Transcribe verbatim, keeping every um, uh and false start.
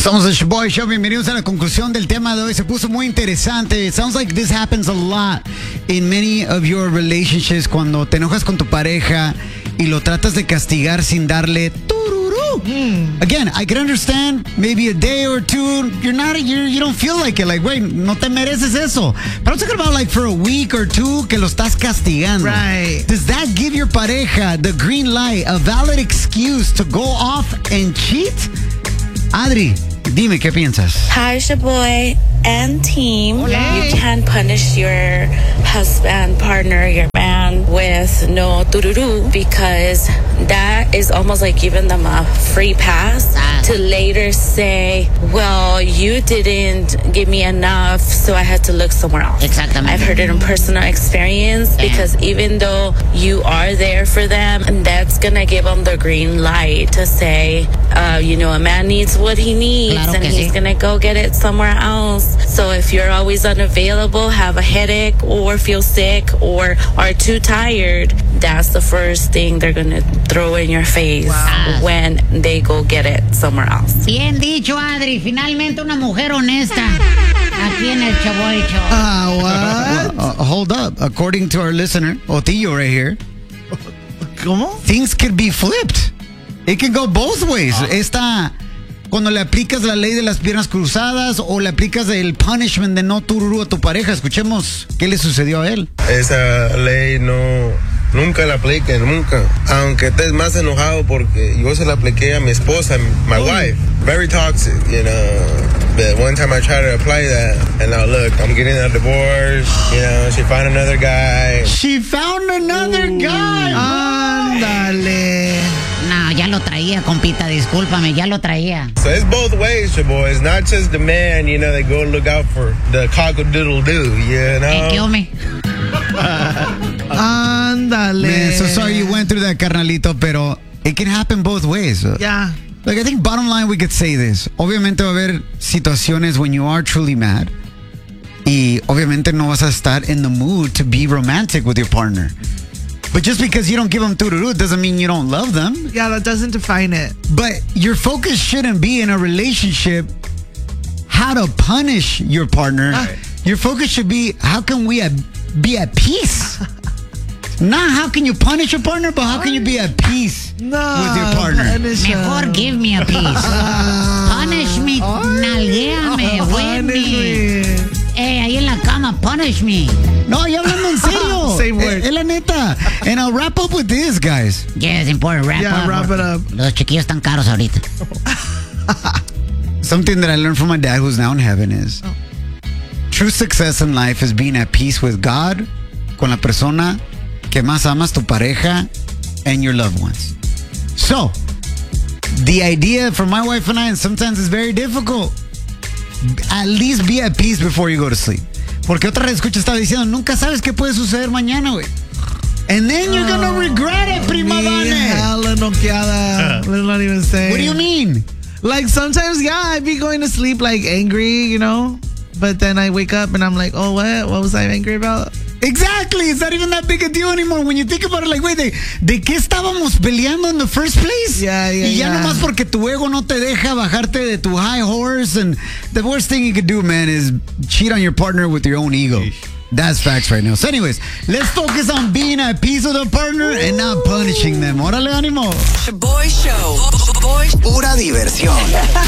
Somos el Shaboy Show. Bienvenidos a la conclusión del tema de hoy. Se puso muy interesante. It sounds like this happens a lot in many of your relationships. Cuando te enojas con tu pareja y lo tratas de castigar sin darle tururú. Mm. Again, I can understand maybe a day or two. You're not, you're, you don't feel like it. Like, wait, no te mereces eso. But I'm talking about like for a week or two que lo estás castigando. Right. Does that give your pareja the green light, a valid excuse to go off and cheat? Adri, dime, ¿qué piensas? Hi, Shaboy and team. Hola. You can punish your husband, partner, your man with no tururu because that is almost like giving them a free pass ah. to later say, well, you didn't give me enough, so I had to look somewhere else. Exactamente. I've heard it in personal experience yeah. because even though you are there for them, that's going to give them the green light to say, uh, you know, a man needs what he needs claro and he's sí. going to go get it somewhere else. So if you're always unavailable, have a headache or feel sick or are too tired, that's the first thing they're going to throw in your face wow. when they go get it somewhere else. Bien dicho, Adri. Finalmente una mujer honesta aquí en el Shaboy Show. Uh, what? Uh, uh, hold up. According to our listener, Otillo right here, ¿Cómo? things could be flipped. It can go both ways. Oh. Esta... Cuando le aplicas la ley de las piernas cruzadas o le aplicas el punishment de no tururú a tu pareja. Escuchemos qué le sucedió a él. Esa ley no, nunca la aplique, nunca. Aunque estés más enojado porque yo se la apliqué a mi esposa, my oh. wife. Very toxic, you know. But one time I tried to apply that, and now look, I'm getting a divorce. You know, she found another guy. She found another Ooh. guy. Ándale. No, ya lo traía, compita, discúlpame, ya lo traía. So it's both ways, your boys. Not just the man, you know, they go look out for the cock-a-doodle-doo, you know? Hey, kill me. Ándale. Man, so sorry you went through that, carnalito, pero it can happen both ways. Yeah. Like, I think bottom line we could say this. Obviamente va a haber situaciones when you are truly mad. Y obviamente no vas a estar in the mood to be romantic with your partner. But just because you don't give them tururú doesn't mean you don't love them. Yeah, that doesn't define it. But your focus shouldn't be in a relationship how to punish your partner. Uh, your focus should be how can we be at peace? Not how can you punish your partner, but how can you be at peace no, with your partner? Mejor give me a piece. Punish me, nalguéame, whip me. Eh, ahí en la cama, punish me. No, ya hablando en serio. Same word. Es la neta. And I'll wrap up with this, guys. Yeah, it's important. Wrap yeah, up. wrap it up. Los chiquillos están caros ahorita. Something that I learned from my dad, who's now in heaven, is oh. true success in life is being at peace with God, con la persona que más amas, tu pareja, and your loved ones. So, the idea for my wife and I, and sometimes it's very difficult, at least be at peace before you go to sleep. Porque otra vez escucha estaba diciendo, nunca sabes qué puede suceder mañana, güey. And then you're gonna oh, regret it, prima donna. Hella noqueada. Let's not even say. What do you mean? Like sometimes, yeah, I'd be going to sleep like angry, you know, but then I wake up and I'm like, oh, what? What was I angry about? Exactly. It's not even that big a deal anymore. When you think about it, like, wait, ¿de, ¿de qué estábamos peleando in the first place? Yeah, yeah, y ya yeah. nomás porque tu ego no te deja bajarte de tu high horse. And the worst thing you could do, man, is cheat on your partner with your own ego. That's facts right now. So anyways, let's focus on being at peace with a partner Ooh. and not punishing them. Órale, ánimo. Boy Show. Boy. Pura diversión.